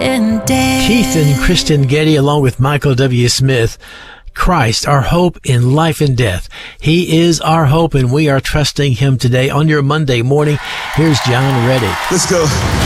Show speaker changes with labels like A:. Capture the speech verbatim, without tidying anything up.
A: and death.
B: Keith and Kristen Getty, along with Michael W. Smith. Christ, our hope in life and death. He is our hope, and we are trusting him today on your Monday morning. Here's John Reddy.
C: Let's go.